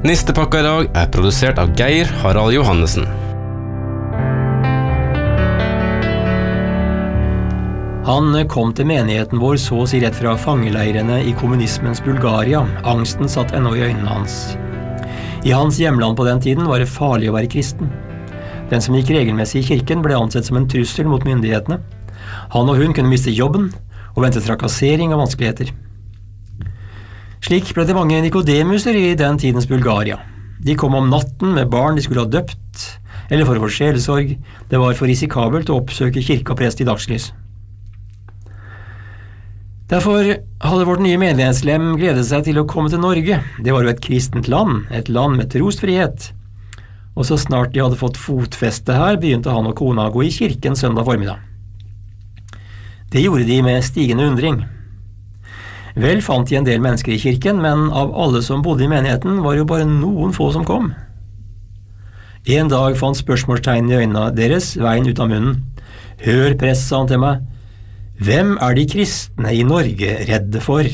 Nistepakka I dag produsert av Geir Harald Johannessen. Han kom til menigheten vår så å si rett fra fangeleirene I kommunismens Bulgaria. Angsten satt ennå I øynene hans. I hans hjemland på den tiden var det farlig å være kristen. Den som gikk regelmessig I kirken ble ansett som en trussel mot myndighetene. Han og hun kunne miste jobben og vente trakassering og vanskeligheter. Slik ble det mange nikodemuser I den tidens Bulgaria. De kom om natten med barn de skulle ha døpt, eller for å få sjelesorg. Det var for risikabelt å oppsøke kirke og prest I dagslys. Derfor hadde vårt nye menighetslem gledet seg til å komme til Norge. Det var jo et kristent land, et land med trosfrihet. Og så snart de hadde fått fotfeste her, begynte han og kona å gå I kirken søndag formiddag. Det gjorde de med stigende undring. Vel fant de en del mennesker I kirken, men av alle som bodde I menigheten var jo bare noen få som kom. En dag fant spørsmålstegn I øynene deres veien ut av munnen. Hør, prest, sa han til meg, hvem de kristne I Norge redde for?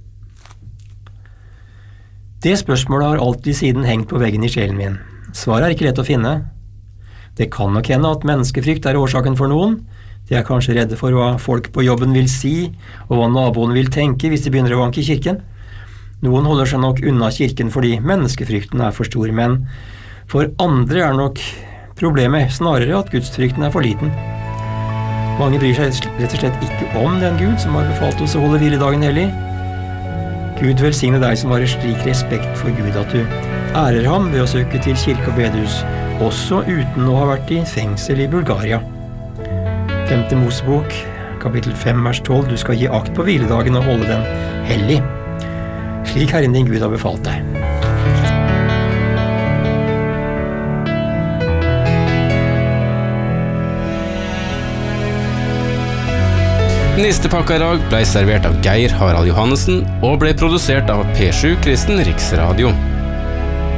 Det spørsmålet har alltid siden hengt på veggen I sjelen min. Svaret ikke lett å finne. Det kan nok hende at menneskefrykt årsaken for noen. De kanskje redde for hva folk på jobben vil si, og hva naboen vil tenke hvis de begynner å vanke I kirken. Noen holder seg nok unna kirken fordi menneskefrykten for stor, men for andre nok problemet snarere at gudsfrykten for liten. Mange bryr seg rett og slett ikke om den Gud som har befalt oss å holde hviledagen hellig. Gud velsigne deg som har slik respekt for Gud at du ærer ham ved å søke til kirke og bedehus, også uten å ha vært I fengsel I Bulgaria. 5. Mosebok, kapittel 5, vers 12. Du skal gi akt på hviledagen og holde den hellig, slik Herren din Gud har befalt deg. Nistepakka I dag ble servert av Geir Harald Johannessen og ble produsert av P7 Kristen Riksradio.